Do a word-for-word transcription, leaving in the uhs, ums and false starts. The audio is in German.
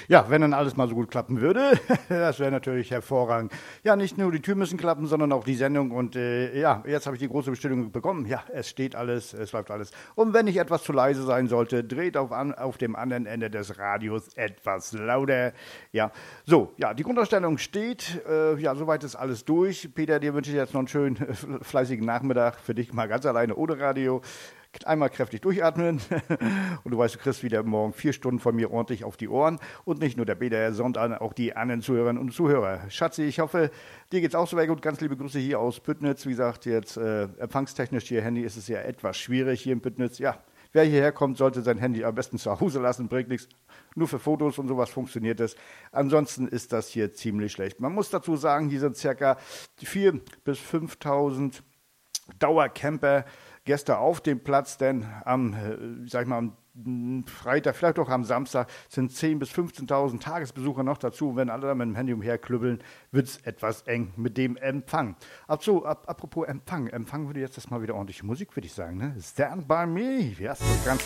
Ja, wenn dann alles mal so gut klappen würde, das wäre natürlich hervorragend. Ja, nicht nur die Türen müssen klappen, sondern auch die Sendung. Und äh, ja, jetzt habe ich die große Bestellung bekommen. Ja, es steht alles, es läuft alles. Und wenn ich etwas zu leise sein sollte, dreht auf, an, auf dem anderen Ende des Radios etwas lauter. Ja, so, ja, die Grundausstellung steht. Äh, ja, soweit ist alles durch. Peter, dir wünsche ich jetzt noch einen schönen, äh, fleißigen Nachmittag. Für dich mal ganz alleine ohne Radio. Einmal kräftig durchatmen und du weißt, du kriegst wieder morgen vier Stunden von mir ordentlich auf die Ohren und nicht nur der Peter, sondern auch die anderen Zuhörerinnen und Zuhörer. Schatzi, ich hoffe, dir geht's auch so weit gut. Ganz liebe Grüße hier aus Büttnitz. Wie gesagt, jetzt äh, empfangstechnisch hier Handy ist es ja etwas schwierig hier in Büttnitz. Ja, wer hierher kommt, sollte sein Handy am besten zu Hause lassen, bringt nichts. Nur für Fotos und sowas funktioniert es. Ansonsten ist das hier ziemlich schlecht. Man muss dazu sagen, hier sind circa viertausend bis fünftausend Dauercamper Gäste auf dem Platz, denn am, äh, sag ich mal, am Freitag, vielleicht auch am Samstag, sind zehntausend bis fünfzehntausend Tagesbesucher noch dazu. Und wenn alle da mit dem Handy umherklübbeln, wird es etwas eng mit dem Empfang. Ach so, ap apropos Empfang. Empfang würde jetzt das mal wieder ordentliche Musik, würde ich sagen. Ne? Stand by me. Ja, so ganz